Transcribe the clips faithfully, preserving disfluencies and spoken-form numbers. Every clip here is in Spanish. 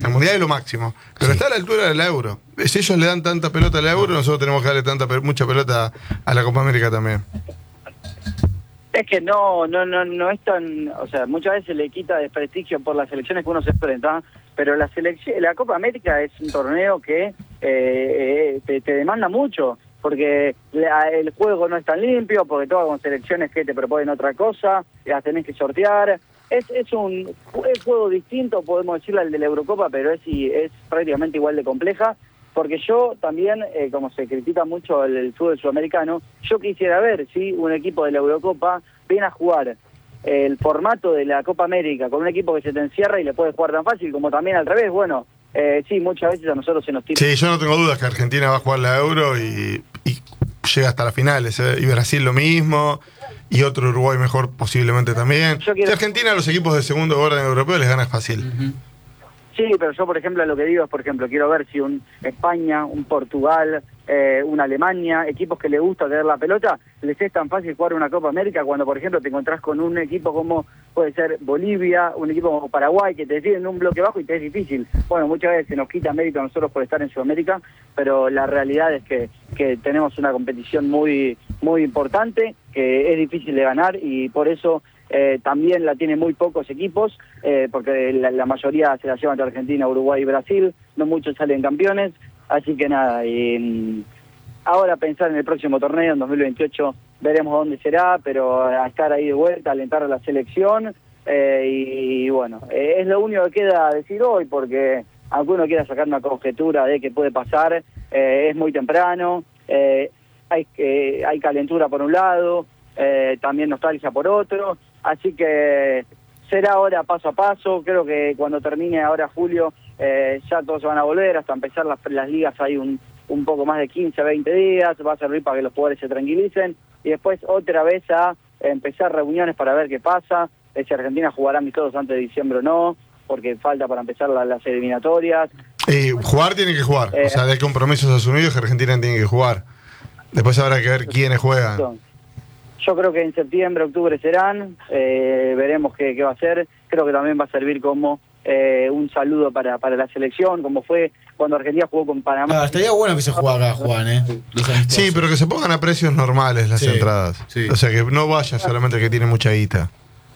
El Mundial es lo máximo. Pero sí. Está a la altura del Euro. Si ellos le dan tanta pelota al Euro, nosotros tenemos que darle tanta mucha pelota a la Copa América también. Es que no, no, no, no es tan, o sea, muchas veces le quita desprestigio por las elecciones que uno se enfrenta, pero la selección, la Copa América es un torneo que eh, eh, te, te demanda mucho, porque la, el juego no es tan limpio, porque todas con selecciones que te proponen otra cosa, las tenés que sortear. Es, es un es juego distinto, podemos decirle, al de la Eurocopa, pero es, es prácticamente igual de compleja. Porque yo también, eh, como se critica mucho el, el fútbol sudamericano, yo quisiera ver si un equipo de la Eurocopa viene a jugar eh, el formato de la Copa América con un equipo que se te encierra y le puede jugar tan fácil, como también al revés. Bueno, eh, sí, muchas veces a nosotros se nos tira. Sí, yo no tengo dudas que Argentina va a jugar la Euro y, y llega hasta las finales, ¿eh? Y Brasil lo mismo, y otro Uruguay mejor posiblemente también. Yo quiero... Si Argentina a los equipos de segundo orden europeo les gana fácil. Uh-huh. Sí, pero yo, por ejemplo, lo que digo es, por ejemplo, quiero ver si un España, un Portugal, eh, una Alemania, equipos que les gusta tener la pelota, les es tan fácil jugar una Copa América cuando, por ejemplo, te encontrás con un equipo como puede ser Bolivia, un equipo como Paraguay, que te deciden un bloque bajo y te es difícil. Bueno, muchas veces se nos quita mérito a nosotros por estar en Sudamérica, pero la realidad es que, que tenemos una competición muy, muy importante, que es difícil de ganar y por eso... Eh, también la tienen muy pocos equipos, eh, porque la, la mayoría se la llevan de Argentina, Uruguay y Brasil, no muchos salen campeones, así que nada, y ahora pensar en el próximo torneo, en dos mil veintiocho, veremos dónde será, pero a estar ahí de vuelta, alentar a la selección, eh, y, y bueno, eh, es lo único que queda decir hoy, porque aunque uno quiera sacar una conjetura de qué puede pasar, eh, es muy temprano, eh, hay, eh, hay calentura por un lado, eh, también nostalgia por otro, así que será ahora paso a paso. Creo que cuando termine ahora julio eh, ya todos se van a volver, hasta empezar las, las ligas hay un, un poco más de quince, veinte días, va a servir para que los jugadores se tranquilicen y después otra vez a empezar reuniones para ver qué pasa, eh, si Argentina jugará amistosos antes de diciembre o no, porque falta para empezar la, las eliminatorias. Eh, jugar tiene que jugar, eh, o sea, hay compromisos asumidos que Argentina tiene que jugar. Después habrá que ver quiénes juegan. Yo creo que en septiembre, octubre serán, eh, veremos qué, qué va a ser. Creo que también va a servir como eh, un saludo para, para la selección, como fue cuando Argentina jugó con Panamá. Ah, estaría bueno que se juegue acá, Juan, ¿eh? Sí, pero que se pongan a precios normales las sí, entradas. Sí. O sea, que no vaya solamente el que tiene mucha guita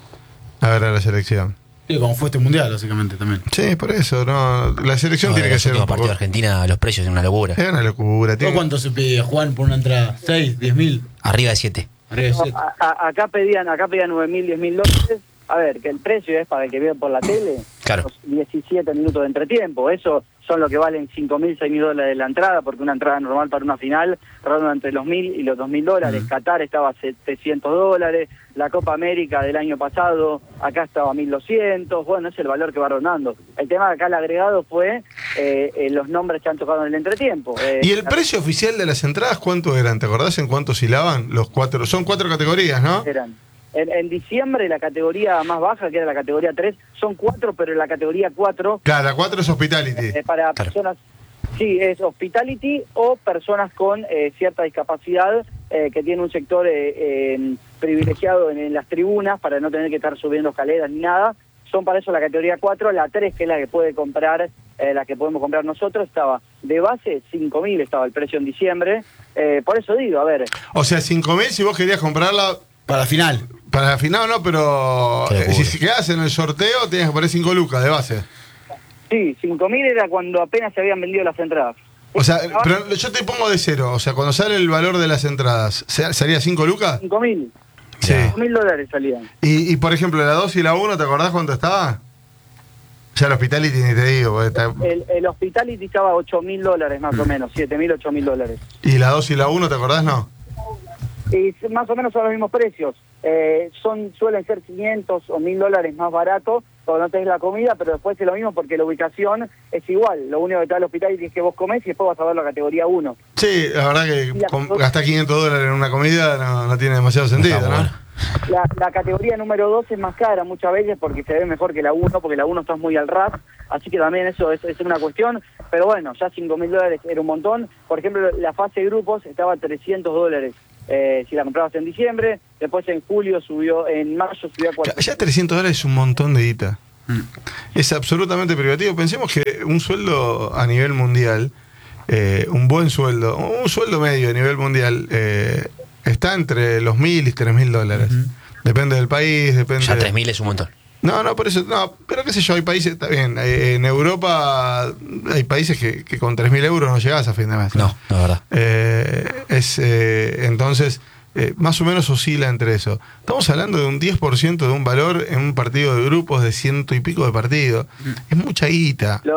a ver a la selección. Sí, como fue este mundial, básicamente, también. Sí, por eso, no. La selección no, tiene que ser. El partido de Argentina, los precios son una locura. Es una locura. Tiene... ¿Cuánto se pide, Juan, por una entrada? ¿seis, diez mil? Arriba de siete. No, a, a, acá pedían acá pedían nueve mil, diez mil dólares. A ver, que el precio es para el que vea por la tele. Claro. Los diecisiete minutos de entretiempo. Eso son lo que valen cinco mil, seis mil dólares de la entrada, porque una entrada normal para una final ronda entre los mil y los dos mil dólares. Uh-huh. Qatar estaba a setecientos dólares. La Copa América del año pasado, acá estaba a mil doscientos. Bueno, es el valor que va rondando. El tema de acá el agregado fue eh, eh, los nombres que han tocado en el entretiempo. Eh, ¿Y el precio oficial de las entradas cuánto eran? ¿Te acordás en cuánto oscilaban? Los cuatro, son cuatro categorías, ¿no? Eran. En, en diciembre la categoría más baja, que era la categoría tres, son cuatro, pero en la categoría cuatro... Claro, la cuatro es Hospitality. Eh, para claro. personas... Sí, es Hospitality o personas con eh, cierta discapacidad eh, que tienen un sector eh, eh, privilegiado en, en las tribunas para no tener que estar subiendo escaleras ni nada. Son para eso la categoría cuatro, la tres, que es la que puede comprar, eh, la que podemos comprar nosotros, estaba de base cinco mil, estaba el precio en diciembre. Eh, por eso digo, a ver... O sea, cinco mil si vos querías comprarla... Para la final. Para la final no, pero eh, si, si quedás en el sorteo tenías que poner cinco lucas de base. Sí, cinco mil era cuando apenas se habían vendido las entradas. O sea, pero yo te pongo de cero, o sea, cuando sale el valor de las entradas, ¿sería cinco lucas? cinco mil. Sí. cinco mil dólares salían. Y, y por ejemplo, la dos y la uno, ¿te acordás cuánto estaba? Ya el Hospitality ni te digo. Está... El, el Hospitality estaba a ocho mil dólares más mm. o menos, siete mil, ocho mil dólares. ¿Y la dos y la uno, te acordás, no? Y más o menos son los mismos precios. Eh, son suelen ser quinientos o mil dólares más baratos cuando no tenés la comida, pero después es lo mismo porque la ubicación es igual. Lo único que te da el hospital es que vos comés y después vas a ver la categoría uno. Sí, la verdad que la con, gastar quinientos dólares en una comida no, no tiene demasiado sentido, ¿no? ¿no? La, la categoría número dos es más cara muchas veces porque se ve mejor que la uno, porque la uno está muy al ras, así que también eso es, es una cuestión, pero bueno, ya cinco mil dólares era un montón. Por ejemplo, la fase de grupos estaba a trescientos dólares. Eh, si la comprabas en diciembre, después en julio subió, en mayo subió a cuatrocientos. Ya trescientos dólares es un montón de guita. Es absolutamente privativo. Pensemos que un sueldo a nivel mundial, eh, un buen sueldo, un sueldo medio a nivel mundial, eh, está entre los mil y tres mil dólares. Uh-huh. Depende del país, depende. Ya tres mil es un montón. No, no, por eso, no, pero qué sé yo, hay países, está bien, en Europa hay países que, que con tres mil euros no llegás a fin de mes. No, no es verdad. Eh, es, eh, entonces, eh, más o menos oscila entre eso. Estamos hablando de un diez por ciento de un valor en un partido de grupos de ciento y pico de partido. Es mucha guita. Lo,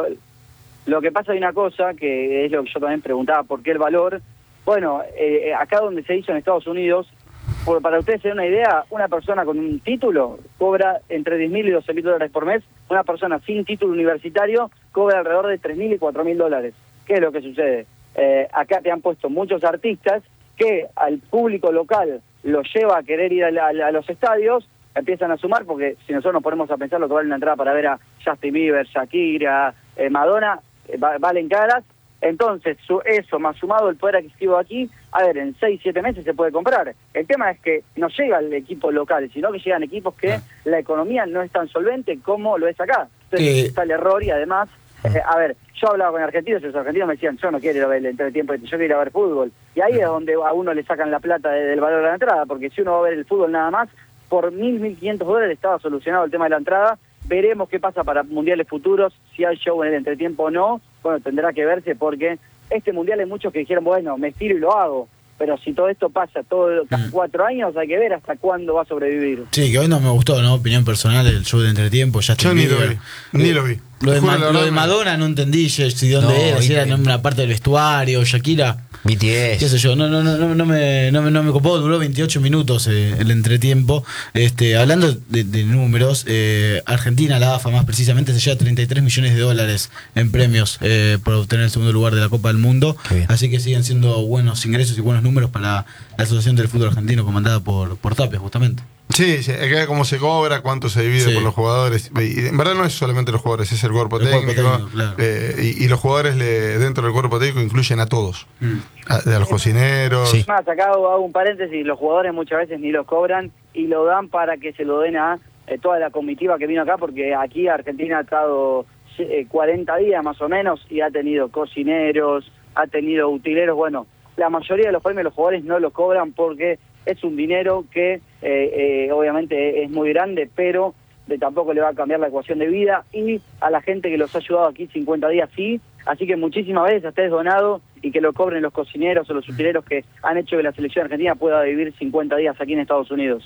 lo que pasa hay una cosa, que es lo que yo también preguntaba, ¿por qué el valor? Bueno, eh, acá donde se hizo en Estados Unidos, por, para ustedes se den una idea, una persona con un título cobra entre diez mil y doce mil dólares por mes, una persona sin título universitario cobra alrededor de tres mil y cuatro mil dólares. ¿Qué es lo que sucede? Eh, acá te han puesto muchos artistas que al público local los lleva a querer ir a, la, a los estadios, empiezan a sumar, porque si nosotros nos ponemos a pensar lo que vale una entrada para ver a Justin Bieber, Shakira, eh, Madonna, eh, valen caras. Entonces, su, eso más sumado el poder adquisitivo aquí, a ver, en seis, siete meses se puede comprar. El tema es que no llega el equipo local, sino que llegan equipos que ah. la economía no es tan solvente como lo es acá. Entonces eh. está el error y además, eh, a ver, yo hablaba con argentinos y los argentinos me decían, yo no quiero ir a ver el entretiempo, yo quiero ir a ver fútbol. Y ahí es donde a uno le sacan la plata de, del valor de la entrada, porque si uno va a ver el fútbol nada más, por mil, mil quinientos dólares estaba solucionado el tema de la entrada. Veremos qué pasa para mundiales futuros, si hay show en el entretiempo o no. Bueno, tendrá que verse porque este mundial hay muchos que dijeron, bueno, me estiro y lo hago. Pero si todo esto pasa todos los cuatro años, hay que ver hasta cuándo va a sobrevivir. Sí, que hoy no me gustó, ¿no? Opinión personal, el show de entretiempo. Ya Yo ni lo vi, ni lo vi. Lo de, Ma- lo de Madonna no entendí si dónde no, era, si era en una parte del vestuario, Shakira. B T S. Qué sé yo, no, no, no, no, me, no, me, no me copó, duró veintiocho minutos eh, el entretiempo. Este, hablando de, de números, eh, Argentina, la A F A más precisamente, se lleva treinta y tres millones de dólares en premios eh, por obtener el segundo lugar de la Copa del Mundo. Así que siguen siendo buenos ingresos y buenos números para la Asociación del Fútbol Argentino, comandada por, por Tapia, justamente. Sí, sí, hay que ver cómo se cobra, cuánto se divide sí. por los jugadores. Y en verdad no es solamente los jugadores, es el cuerpo el técnico. Cuerpo técnico claro. eh, y, y los jugadores le, dentro del cuerpo técnico incluyen a todos. Mm. A, a los cocineros. Sí. Más, acá hago un paréntesis, los jugadores muchas veces ni los cobran y lo dan para que se lo den a eh, toda la comitiva que vino acá, porque aquí Argentina ha estado eh, cuarenta días más o menos y ha tenido cocineros, ha tenido utileros. Bueno, la mayoría de los premios los jugadores no los cobran porque es un dinero que eh, eh, obviamente es muy grande, pero de tampoco le va a cambiar la ecuación de vida, y a la gente que los ha ayudado aquí cincuenta días sí, así que muchísimas veces hasta es donado y que lo cobren los cocineros o los utileros que han hecho que la selección argentina pueda vivir cincuenta días aquí en Estados Unidos.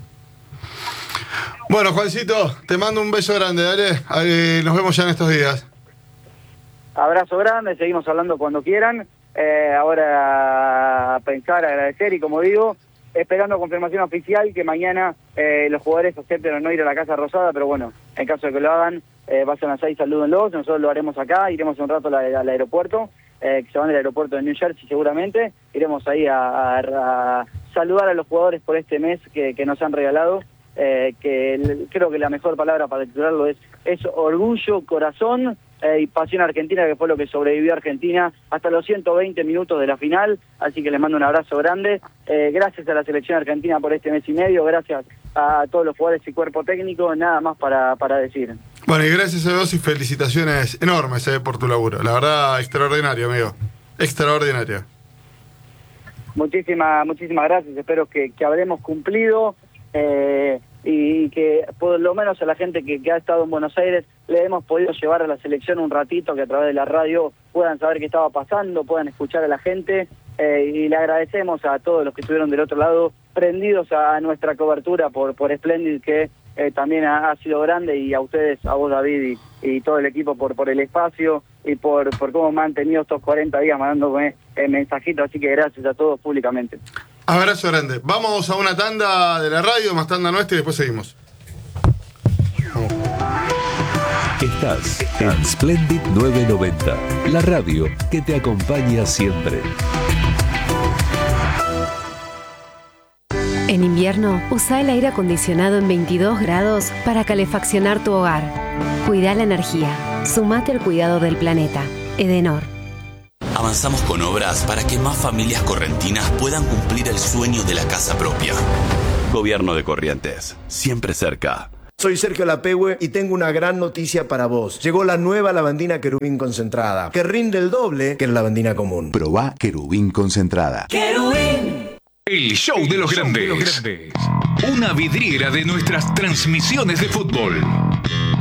Bueno, Juancito, te mando un beso grande, dale, eh, nos vemos ya en estos días. Abrazo grande, seguimos hablando cuando quieran, eh, ahora a pensar, agradecer y como digo, esperando confirmación oficial que mañana eh, los jugadores acepten o no ir a la Casa Rosada, pero bueno, en caso de que lo hagan, eh, vayan allá y salúdenlos, nosotros lo haremos acá, iremos un rato al, al aeropuerto, eh, que se van del aeropuerto de New Jersey seguramente, iremos ahí a, a, a saludar a los jugadores por este mes que, que nos han regalado, eh, que el, creo que la mejor palabra para titularlo es, es orgullo, corazón, Eh, y pasión argentina, que fue lo que sobrevivió a Argentina hasta los ciento veinte minutos de la final, así que les mando un abrazo grande, eh, gracias a la selección argentina por este mes y medio, gracias a todos los jugadores y cuerpo técnico, nada más para, para decir. Bueno, y gracias a vos y felicitaciones enormes eh, por tu laburo, la verdad extraordinario, amigo, extraordinario. Muchísimas, muchísimas gracias, espero que, que habremos cumplido, eh, y que por lo menos a la gente que, que ha estado en Buenos Aires le hemos podido llevar a la selección un ratito, que a través de la radio puedan saber qué estaba pasando, puedan escuchar a la gente, eh, y le agradecemos a todos los que estuvieron del otro lado prendidos a, a nuestra cobertura por por Splendid, que eh, también ha, ha sido grande, y a ustedes, a vos David y, y todo el equipo por por el espacio y por por cómo me han tenido estos cuarenta días mandándome eh, mensajitos, así que gracias a todos públicamente. Abrazo grande. Vamos a una tanda de la radio, más tanda nuestra, y después seguimos. Estás en Splendid novecientos noventa, la radio que te acompaña siempre. En invierno, usa el aire acondicionado en veintidós grados para calefaccionar tu hogar. Cuida la energía. Sumate al cuidado del planeta. Edenor. Avanzamos con obras para que más familias correntinas puedan cumplir el sueño de la casa propia. Gobierno de Corrientes, siempre cerca. Soy Sergio Lapehue y tengo una gran noticia para vos. Llegó la nueva lavandina Querubín concentrada, que rinde el doble que la lavandina común. Probá Querubín concentrada. ¡Querubín! El show de los grandes. Una vidriera de nuestras transmisiones de fútbol.